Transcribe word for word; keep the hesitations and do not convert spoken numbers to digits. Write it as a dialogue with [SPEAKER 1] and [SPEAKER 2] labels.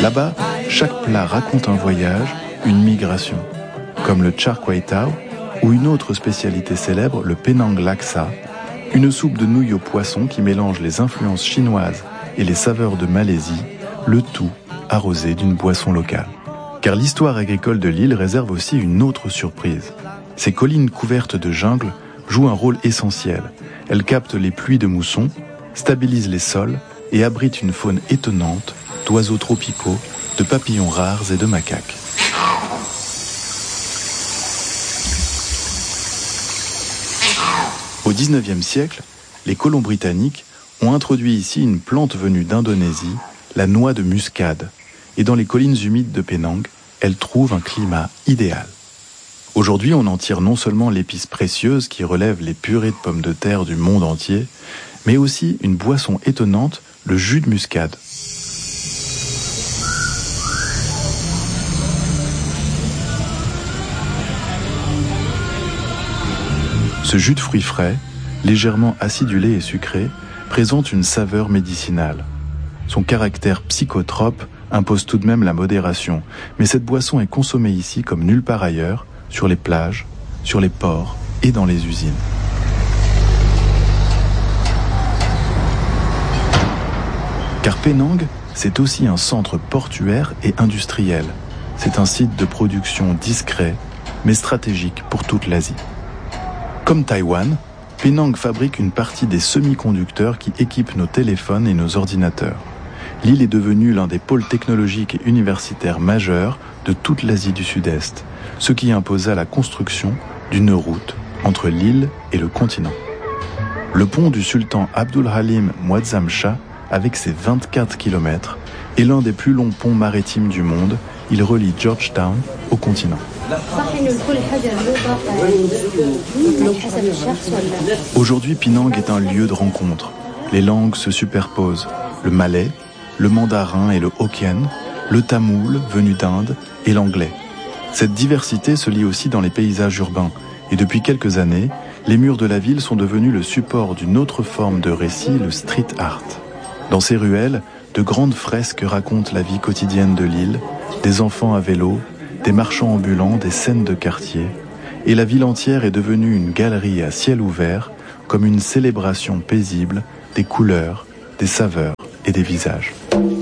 [SPEAKER 1] Là-bas, chaque plat raconte un voyage, une migration, comme le char kway teow ou une autre spécialité célèbre, le Penang Laksa, une soupe de nouilles au poisson qui mélange les influences chinoises et les saveurs de Malaisie, le tout arrosé d'une boisson locale. Car l'histoire agricole de l'île réserve aussi une autre surprise. Ces collines couvertes de jungle jouent un rôle essentiel. Elles captent les pluies de mousson, stabilisent les sols et abritent une faune étonnante d'oiseaux tropicaux, de papillons rares et de macaques. Au dix-neuvième siècle, les colons britanniques ont introduit ici une plante venue d'Indonésie, la noix de muscade, et dans les collines humides de Penang, elle trouve un climat idéal. Aujourd'hui, on en tire non seulement l'épice précieuse qui relève les purées de pommes de terre du monde entier, mais aussi une boisson étonnante, le jus de muscade. Ce jus de fruits frais, légèrement acidulé et sucré, présente une saveur médicinale. Son caractère psychotrope impose tout de même la modération, mais cette boisson est consommée ici comme nulle part ailleurs, sur les plages, sur les ports et dans les usines. Car Penang, c'est aussi un centre portuaire et industriel. C'est un site de production discret, mais stratégique pour toute l'Asie. Comme Taïwan, Penang fabrique une partie des semi-conducteurs qui équipent nos téléphones et nos ordinateurs. L'île est devenue l'un des pôles technologiques et universitaires majeurs de toute l'Asie du Sud-Est, ce qui imposa la construction d'une route entre l'île et le continent. Le pont du sultan Abdul Halim Muazzam Shah, avec ses vingt-quatre kilomètres, est l'un des plus longs ponts maritimes du monde. Il relie Georgetown au continent. Aujourd'hui, Penang est un lieu de rencontre. Les langues se superposent. Le malais, le mandarin et le hokkien, le tamoul venu d'Inde et l'anglais. Cette diversité se lie aussi dans les paysages urbains. Et depuis quelques années, les murs de la ville sont devenus le support d'une autre forme de récit, le street art. Dans ces ruelles, de grandes fresques racontent la vie quotidienne de l'île, des enfants à vélo, des marchands ambulants, des scènes de quartier. Et la ville entière est devenue une galerie à ciel ouvert, comme une célébration paisible des couleurs, des saveurs et des visages.